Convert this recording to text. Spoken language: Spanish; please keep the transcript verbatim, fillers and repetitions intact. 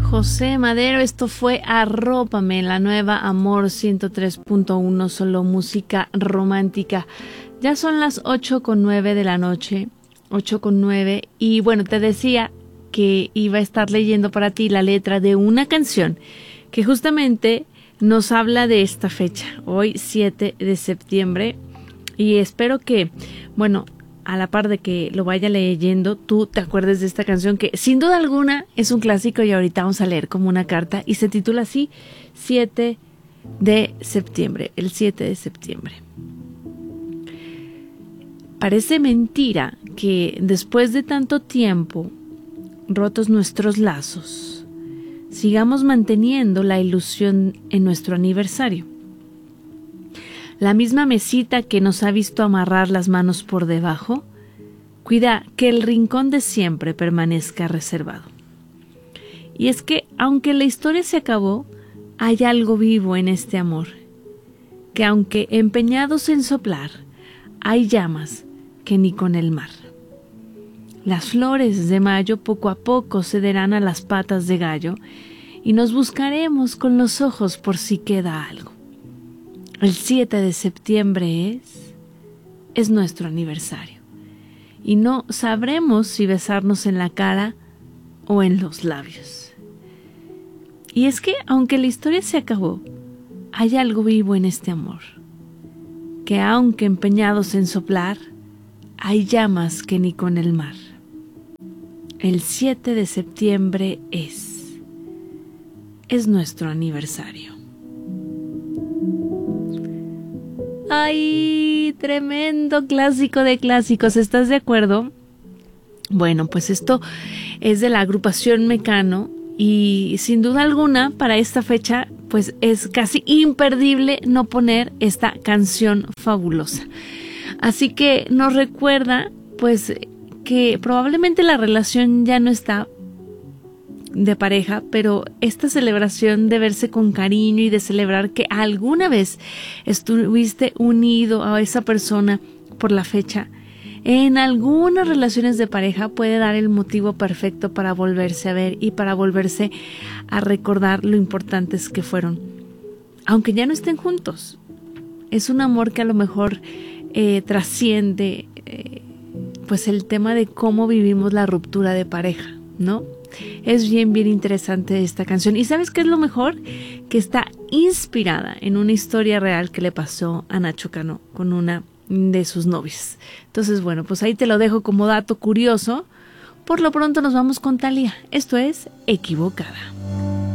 José Madero, esto fue Arrópame, la nueva Amor ciento tres punto uno, solo música romántica. Ya son las ocho con nueve de la noche, ocho con nueve, y bueno, te decía que iba a estar leyendo para ti la letra de una canción que justamente nos habla de esta fecha, hoy siete de septiembre, y espero que, bueno, a la par de que lo vaya leyendo, tú te acuerdes de esta canción que sin duda alguna es un clásico y ahorita vamos a leer como una carta y se titula así, siete de septiembre, el siete de septiembre. Parece mentira que después de tanto tiempo, rotos nuestros lazos, sigamos manteniendo la ilusión en nuestro aniversario. La misma mesita que nos ha visto amarrar las manos por debajo, cuida que el rincón de siempre permanezca reservado. Y es que, aunque la historia se acabó, hay algo vivo en este amor, que aunque empeñados en soplar, hay llamas que ni con el mar. Las flores de mayo poco a poco cederán a las patas de gallo y nos buscaremos con los ojos por si queda algo. El siete de septiembre es, es nuestro aniversario y no sabremos si besarnos en la cara o en los labios. Y es que, aunque la historia se acabó, hay algo vivo en este amor, que aunque empeñados en soplar, hay llamas que ni con el mar. El siete de septiembre es, es nuestro aniversario. ¡Ay! Tremendo clásico de clásicos, ¿estás de acuerdo? Bueno, pues esto es de la agrupación Mecano y sin duda alguna para esta fecha pues es casi imperdible no poner esta canción fabulosa. Así que nos recuerda pues que probablemente la relación ya no está de pareja, pero esta celebración de verse con cariño y de celebrar que alguna vez estuviste unido a esa persona por la fecha, en algunas relaciones de pareja puede dar el motivo perfecto para volverse a ver y para volverse a recordar lo importantes que fueron, aunque ya no estén juntos. Es un amor que a lo mejor eh, trasciende eh, pues el tema de cómo vivimos la ruptura de pareja, ¿no? Es bien, bien interesante esta canción. ¿Y sabes qué es lo mejor? Que está inspirada en una historia real que le pasó a Nacho Cano con una de sus novias. Entonces, bueno, pues ahí te lo dejo como dato curioso. Por lo pronto nos vamos con Thalía. Esto es Equivocada.